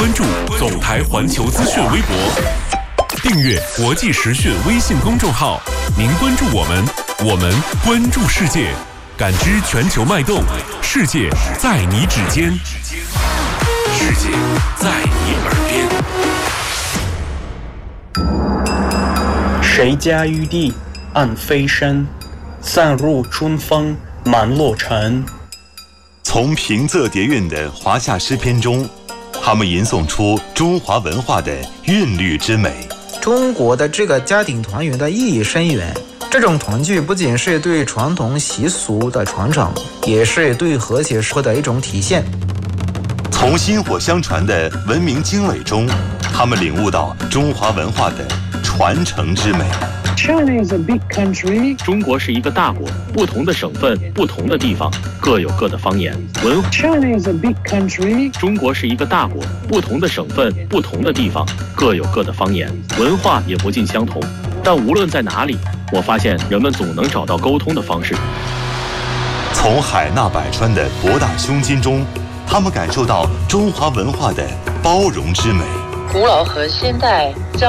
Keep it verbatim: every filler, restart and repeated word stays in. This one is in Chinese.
关注总台环球资讯微博，订阅国际时讯微信公众号。您关注我们，我们关注世界，感知全球脉动，世界在你指尖，世界在你耳边。 谁家玉帝暗飞身，散入春风满洛尘。 从平仄叠韵的华夏诗篇中，他们吟诵出中华文化的韵律之美。 中国的这个家庭团圆的意义深远，这种团聚不仅是对传统习俗的传承，也是对和谐社会的一种体现。 从薪火相传的文明经纬中，他们领悟到中华文化的传承之美。 China is a big country. 中国是一个大国，不同的省份、不同的地方各有各的方言文。 China is a big country. 中国是一个大国，不同的省份、不同的地方各有各的方言，文化也不尽相同。但无论在哪里，我发现人们总能找到沟通的方式。 从海纳百川的博大胸襟中，他们感受到中华文化的包容之美。 古老和现代